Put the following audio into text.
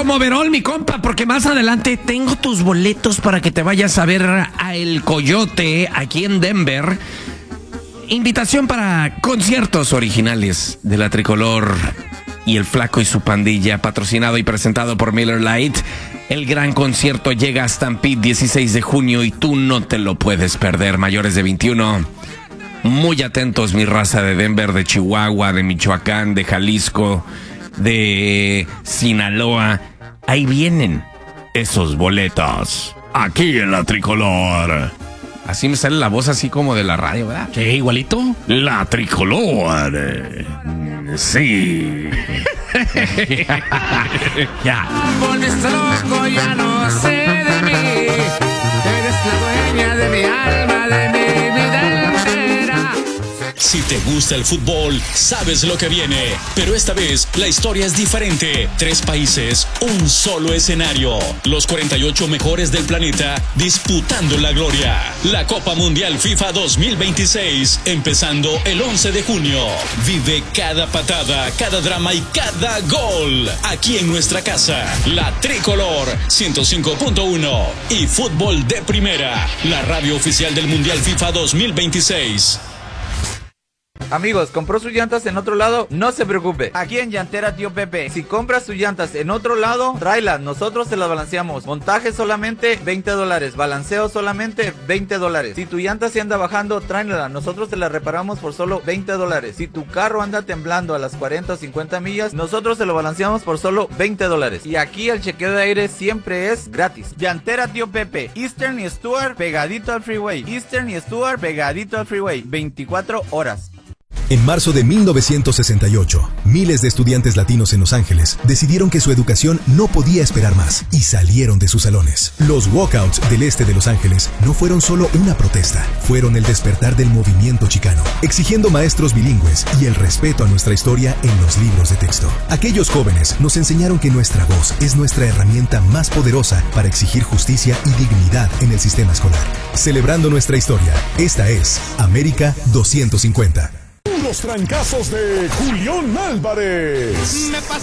como overol, mi compa, porque más adelante tengo tus boletos para que te vayas a ver a El Coyote aquí en Denver. Invitación para conciertos originales de la Tricolor y El Flaco y su Pandilla, patrocinado y presentado por Miller Lite. El gran concierto llega a Stampede 16 de junio y tú no te lo puedes perder. Mayores de 21. Muy atentos, mi raza de Denver, de Chihuahua, de Michoacán, de Jalisco, de Sinaloa. Ahí vienen esos boletos. Aquí en la Tricolor. Así me sale la voz así como de la radio, ¿verdad? Sí, igualito. La Tricolor. Sí. Ya. Volviste loco, ya no sé de mí. Eres la dueña de mi alma, de mi vida entera. Si te gusta el fútbol, sabes lo que viene. Pero esta vez la historia es diferente. 3 países, un solo escenario. Los 48 mejores del planeta disputando la gloria. La Copa Mundial FIFA 2026, empezando el 11 de junio. Vive cada patada, cada drama y cada gol. Aquí en nuestra casa, la Tricolor 105.1 y Fútbol de Primera, la radio oficial del Mundial FIFA 2026. Amigos, ¿compró sus llantas en otro lado? No se preocupe. Aquí en Llantera Tío Pepe, si compras sus llantas en otro lado, tráelas, nosotros se las balanceamos. Montaje solamente $20, balanceo solamente $20. Si tu llanta se anda bajando, tráela, nosotros te la reparamos por solo $20. Si tu carro anda temblando a las 40 o 50 millas, nosotros se lo balanceamos por solo $20. Y aquí el chequeo de aire siempre es gratis. Llantera Tío Pepe, Eastern y Stuart pegadito al freeway. Eastern y Stuart pegadito al freeway, 24 horas. En marzo de 1968, miles de estudiantes latinos en Los Ángeles decidieron que su educación no podía esperar más y salieron de sus salones. Los walkouts del este de Los Ángeles no fueron solo una protesta, fueron el despertar del movimiento chicano, exigiendo maestros bilingües y el respeto a nuestra historia en los libros de texto. Aquellos jóvenes nos enseñaron que nuestra voz es nuestra herramienta más poderosa para exigir justicia y dignidad en el sistema escolar. Celebrando nuestra historia, esta es América 250. Los trancazos de Julián Álvarez. Me pasó